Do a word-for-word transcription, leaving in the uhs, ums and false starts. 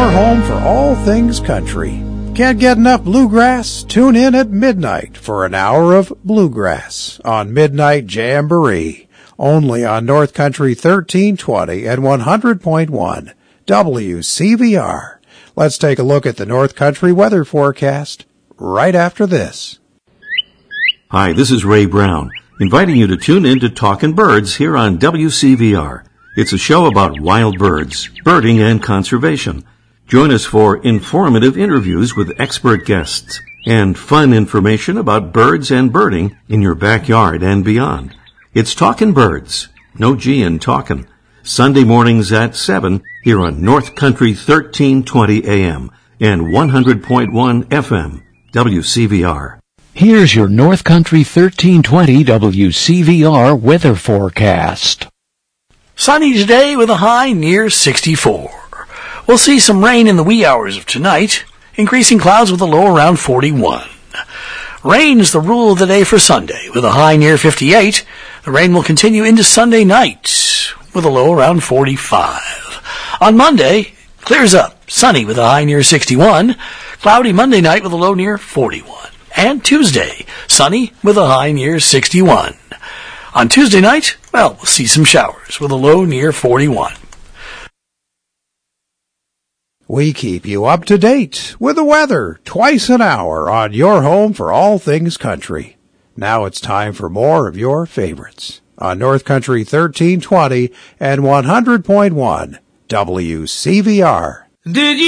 home for all things country. Can't get enough bluegrass? Tune in at midnight for an hour of bluegrass on Midnight Jamboree, only on North Country thirteen twenty and one hundred point one W C V R. Let's take a look at the North Country weather forecast right after this. Hi, this is Ray Brown, inviting you to tune in to Talkin' Birds here on W C V R. It's a show about wild birds, birding, and conservation. Join us for informative interviews with expert guests and fun information about birds and birding in your backyard and beyond. It's Talkin' Birds, no G in talkin', Sunday mornings at seven here on North Country thirteen twenty A M and one hundred point one F M, W C V R. Here's your North Country thirteen twenty W C V R weather forecast. Sunny today with a high near sixty-four. We'll see some rain in the wee hours of tonight, increasing clouds with a low around forty-one. Rain is the rule of the day for Sunday, with a high near fifty-eight. The rain will continue into Sunday night, with a low around forty-five. On Monday, clears up, sunny with a high near sixty-one. Cloudy Monday night with a low near forty-one. And Tuesday, sunny with a high near sixty-one. On Tuesday night, well, we'll see some showers with a low near forty-one. We keep you up to date with the weather twice an hour on your home for all things country. Now it's time for more of your favorites on North Country thirteen twenty and one hundred point one W C V R. Did you